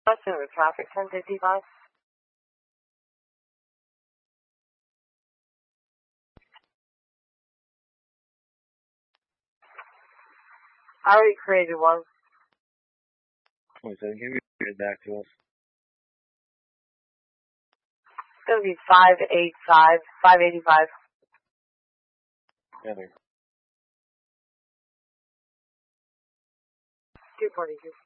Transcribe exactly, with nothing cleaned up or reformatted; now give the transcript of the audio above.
Question with traffic ten fifty-five. I already created one. twenty-seven, can you read it back to us? It's going to be five eighty-five, five eighty-five. Enter. two forty-two.